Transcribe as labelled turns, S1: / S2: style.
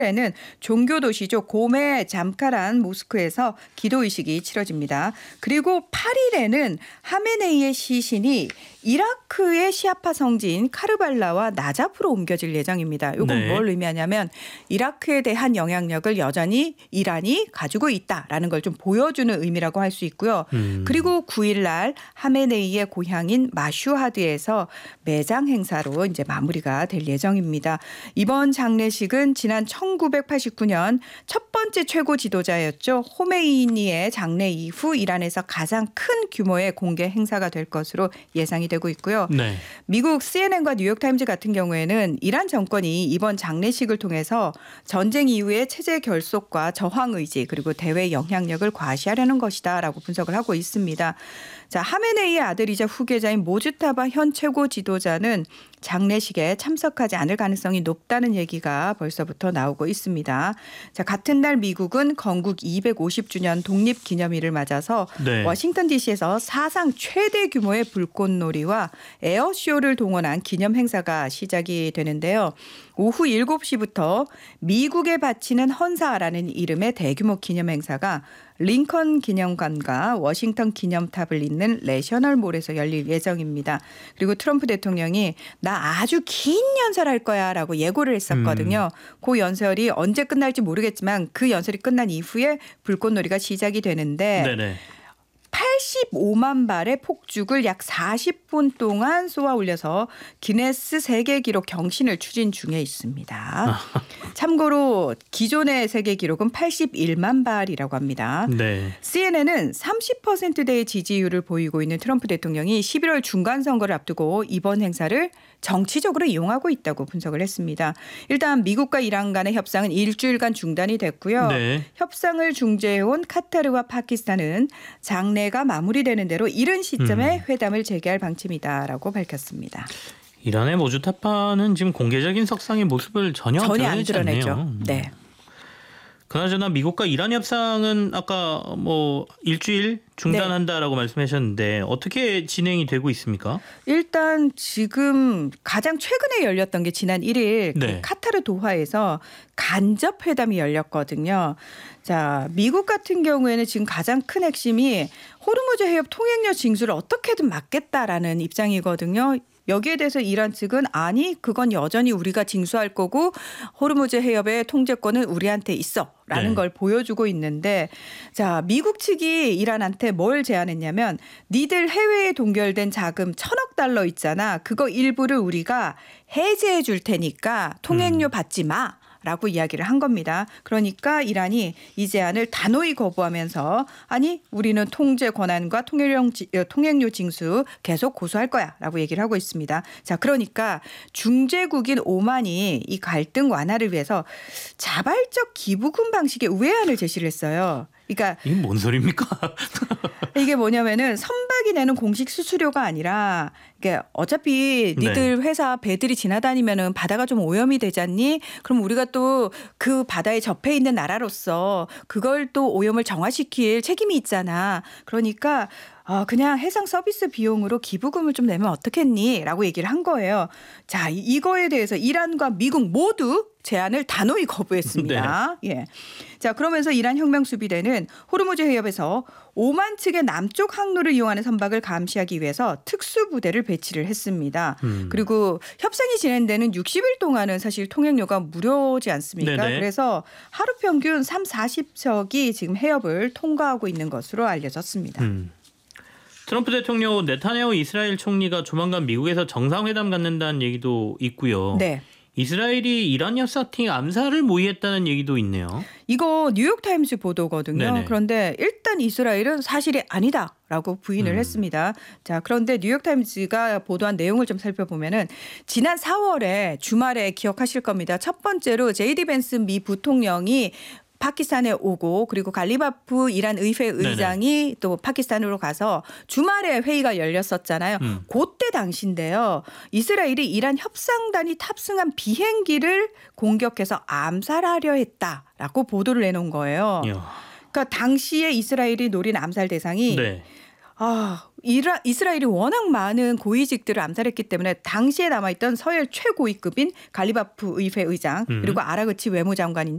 S1: 에는 종교 도시죠. 고메 잠카란 모스크에서 기도의식이 치러집니다. 그리고 8일에는 하메네이의 시신이 이라크의 시아파 성지인 카르발라와 나자프로 옮겨질 예정입니다. 이건
S2: 네.
S1: 뭘 의미하냐면 이라크에 대한 영향력을 여전히 이란이 가지고 있다라는 걸 좀 보여주는 의미라고 할 수 있고요. 그리고 9일 날 하메네이의 고향인 마슈하드에서 매장 행사로 이제 마무리가 될 예정입니다. 이번 장례식은 지난 1989년 첫 번째 최고 지도자였죠. 호메이니의 장례 이후 이란에서 가장 큰 규모의 공개 행사가 될 것으로 예상이 되고 있고요.
S2: 네.
S1: 미국 CNN과 뉴욕타임즈 같은 경우에는 이란 정권이 이번 장례식을 통해서 전쟁 이후의 체제 결속과 저항 의지 그리고 대외 영향력을 과시하려는 것이다라고 분석을 하고 있습니다. 자, 하메네이의 아들이자 후계자인 모주타바 현 최고 지도자는 장례식에 참석하지 않을 가능성이 높다는 얘기가 벌써부터 나오고 있습니다. 자, 같은 날 미국은 건국 250주년 독립기념일을 맞아서
S2: 네.
S1: 워싱턴 DC에서 사상 최대 규모의 불꽃놀이와 에어쇼를 동원한 기념 행사가 시작이 되는데요. 오후 7시부터 미국에 바치는 헌사라는 이름의 대규모 기념 행사가 링컨 기념관과 워싱턴 기념탑을 잇는 내셔널몰에서 열릴 예정입니다. 그리고 트럼프 대통령이 나 아주 긴 연설할 거야 라고 예고를 했었거든요. 그 연설이 언제 끝날지 모르겠지만 그 연설이 끝난 이후에 불꽃놀이가 시작이 되는데
S2: 네네.
S1: 85만 발의 폭죽을 약 40분 동안 쏘아 올려서 기네스 세계 기록 경신을 추진 중에 있습니다. 참고로 기존의 세계 기록은 81만 발이라고 합니다.
S2: 네.
S1: CNN은 30%대의 지지율을 보이고 있는 트럼프 대통령이 11월 중간 선거를 앞두고 이번 행사를 정치적으로 이용하고 있다고 분석을 했습니다. 일단 미국과 이란 간의 협상은 일주일간 중단이 됐고요.
S2: 네.
S1: 협상을 중재해온 카타르와 파키스탄은 장례가 마무리되는 대로 이른 시점에 회담을 재개할 방침이다라고 밝혔습니다.
S2: 이란의 모주타파는 지금 공개적인 석상의 모습을 전혀
S1: 안
S2: 드러내지
S1: 드러내죠.
S2: 않네요.
S1: 네.
S2: 그나저나 미국과 이란 협상은 아까 뭐 일주일 중단한다라고 말씀하셨는데 어떻게 진행이 되고 있습니까?
S1: 일단 지금 가장 최근에 열렸던 게 지난 1일
S2: 네.
S1: 그 카타르 도하에서 간접 회담이 열렸거든요. 자, 미국 같은 경우에는 지금 가장 큰 핵심이 호르무즈 해협 통행료 징수를 어떻게든 막겠다라는 입장이거든요. 여기에 대해서 이란 측은 아니 그건 여전히 우리가 징수할 거고 호르무즈 해협의 통제권은 우리한테 있어라는
S2: 네.
S1: 걸 보여주고 있는데 자 미국 측이 이란한테 뭘 제안했냐면 니들 해외에 동결된 자금 1,000억 달러 있잖아. 그거 일부를 우리가 해제해 줄 테니까 통행료 받지 마. 라고 이야기를 한 겁니다. 그러니까 이란이 이 제안을 단호히 거부하면서 아니 우리는 통제 권한과 통행료 징수 계속 고수할 거야 라고 얘기를 하고 있습니다. 자, 그러니까 중재국인 오만이 이 갈등 완화를 위해서 자발적 기부금 방식의 우회안을 제시를 했어요. 그러니까
S2: 이게 뭔 소리입니까?
S1: 이게 뭐냐면은 선박이 내는 공식 수수료가 아니라 이게 어차피 니들 회사 배들이 지나다니면은 바다가 좀 오염이 되잖니? 그럼 우리가 또 그 바다에 접해 있는 나라로서 그걸 또 오염을 정화시킬 책임이 있잖아. 그러니까 그냥 해상 서비스 비용으로 기부금을 좀 내면 어떻겠니? 라고 얘기를 한 거예요. 자, 이거에 대해서 이란과 미국 모두 제안을 단호히 거부했습니다.
S2: 네.
S1: 예. 자, 그러면서 이란 혁명수비대는 호르무즈 해협에서 오만 측의 남쪽 항로를 이용하는 선박을 감시하기 위해서 특수부대를 배치를 했습니다. 그리고 협상이 진행되는 60일 동안은 사실 통행료가 무료지 않습니까?
S2: 네네.
S1: 그래서 하루 평균 30-40척이 지금 해협을 통과하고 있는 것으로 알려졌습니다.
S2: 트럼프 대통령 네타냐후 이스라엘 총리가 조만간 미국에서 정상회담 갖는다는 얘기도 있고요.
S1: 네.
S2: 이스라엘이 이란 여사팅 암살을 모의했다는 얘기도 있네요.
S1: 이거 뉴욕타임스 보도거든요.
S2: 네네.
S1: 그런데 일단 이스라엘은 사실이 아니다라고 부인을 했습니다. 자, 그런데 뉴욕타임스가 보도한 내용을 좀 살펴보면은 지난 4월에 주말에 기억하실 겁니다. 첫 번째로 제이디 벤스 미 부통령이 파키스탄에 오고 그리고 갈리바프 이란 의회 의장이 또 파키스탄으로 가서 주말에 회의가 열렸었잖아요. 그때 당시인데요. 이스라엘이 이란 협상단이 탑승한 비행기를 공격해서 암살하려 했다라고 보도를 내놓은 거예요.
S2: 이야.
S1: 그러니까 당시에 이스라엘이 노린 암살 대상이
S2: 네.
S1: 이스라엘이 워낙 많은 고위직들을 암살했기 때문에 당시에 남아있던 서열 최고위급인 갈리바프 의회 의장 그리고 아라그치 외무장관인데